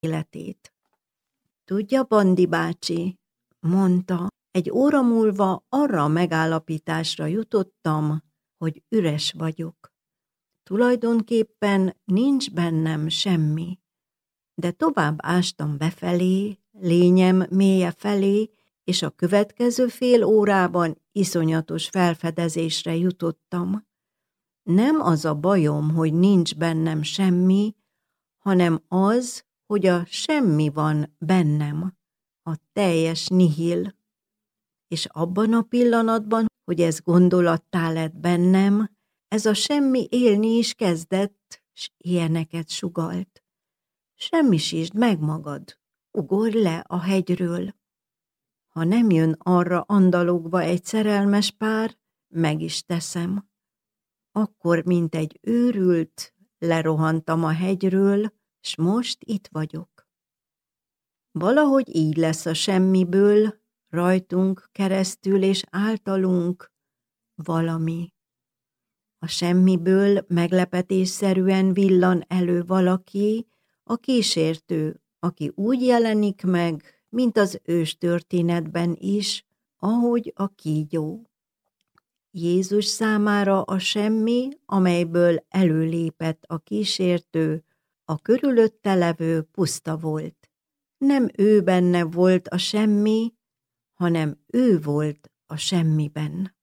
életét. Tudja, Bandi bácsi, mondta, egy óra múlva arra a megállapításra jutottam, hogy üres vagyok. Tulajdonképpen nincs bennem semmi, de tovább ástam befelé, lényem mélye felé, és a következő fél órában iszonyatos felfedezésre jutottam. Nem az a bajom, hogy nincs bennem semmi, hanem az, hogy a semmi van bennem, a teljes nihil. És abban a pillanatban, hogy ez gondolattá lett bennem, ez a semmi élni is kezdett, s ilyeneket sugalt. Semmisítsd meg magad, ugorj le a hegyről. Ha nem jön arra andalogva egy szerelmes pár, meg is teszem. Akkor, mint egy őrült, lerohantam a hegyről, s most itt vagyok. Valahogy így lesz a semmiből, rajtunk keresztül és általunk valami. A semmiből meglepetésszerűen villan elő valaki, a kísértő, aki úgy jelenik meg, mint az őstörténetben is, ahogy a kígyó. Jézus számára a semmi, amelyből előlépett a kísértő, a körülötte levő puszta volt. Nem ő benne volt a semmi, hanem ő volt a semmiben.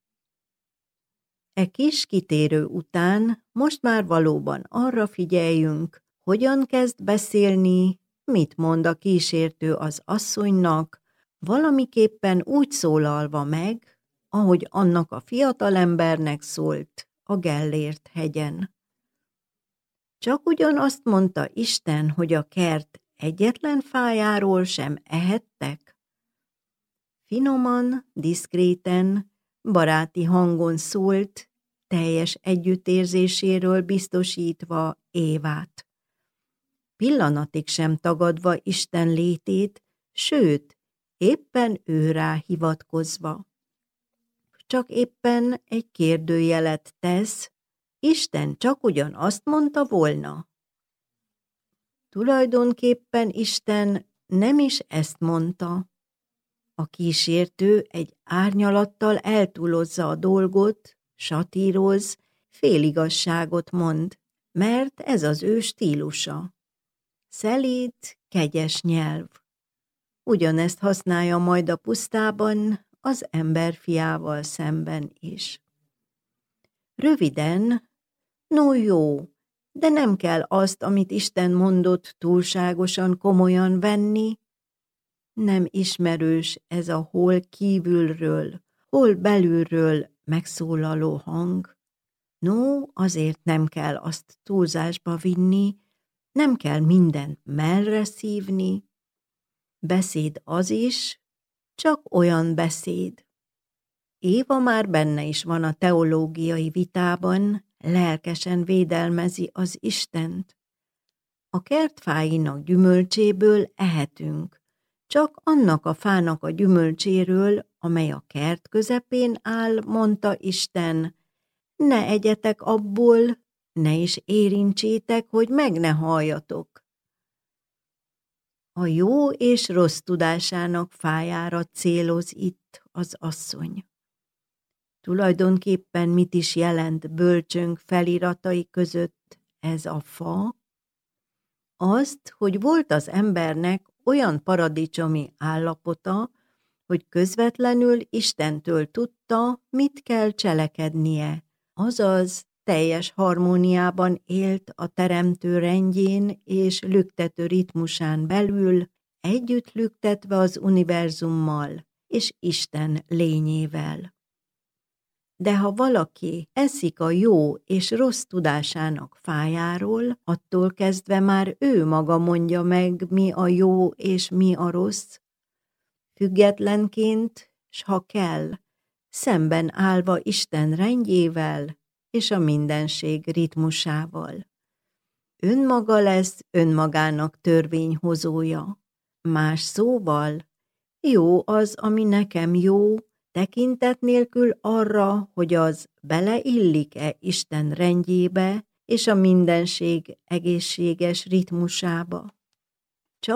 E kis kitérő után most már valóban arra figyeljünk, hogyan kezd beszélni, mit mond a kísértő az asszonynak, valamiképpen úgy szólalva meg, ahogy annak a fiatalembernek szólt a Gellért hegyen. Csak ugyan azt mondta Isten, hogy a kert egyetlen fájáról sem ehettek? Finoman, diszkréten, baráti hangon szólt, teljes együttérzéséről biztosítva Évát. Pillanatig sem tagadva Isten létét, sőt, éppen őrá hivatkozva. Csak éppen egy kérdőjelet tesz, Isten csak ugyan azt mondta volna. Tulajdonképpen Isten nem is ezt mondta. A kísértő egy árnyalattal eltúlozza a dolgot, satíroz, féligasságot mond, mert ez az ő stílusa. Szelíd, kegyes nyelv. Ugyanezt használja majd a pusztában az ember fiával szemben is. Röviden, no jó, de nem kell azt, amit Isten mondott, túlságosan komolyan venni. Nem ismerős ez a hol kívülről, hol belülről megszólaló hang. No, azért nem kell azt túlzásba vinni, nem kell mindent mellre szívni. Beszéd az is, csak olyan beszéd. Éva már benne is van a teológiai vitában, lelkesen védelmezi az Istent. A kertfáinak gyümölcséből ehetünk, csak annak a fának a gyümölcséről, amely a kert közepén áll, mondta Isten, ne egyetek abból, ne is érintsétek, hogy meg ne halljatok. A jó és rossz tudásának fájára céloz itt az asszony. Tulajdonképpen mit is jelent bölcsönk feliratai között ez a fa? Azt, hogy volt az embernek olyan paradicsomi állapota, hogy közvetlenül Istentől tudta, mit kell cselekednie, azaz teljes harmóniában élt a teremtő rendjén és lüktető ritmusán belül, együtt lüktetve az univerzummal és Isten lényével. De ha valaki eszik a jó és rossz tudásának fájáról, attól kezdve már ő maga mondja meg, mi a jó és mi a rossz, függetlenként, s ha kell, szemben állva Isten rendjével és a mindenség ritmusával. Önmaga lesz önmagának törvényhozója. Más szóval, jó az, ami nekem jó, tekintet nélkül arra, hogy az beleillik-e Isten rendjébe és a mindenség egészséges ritmusába.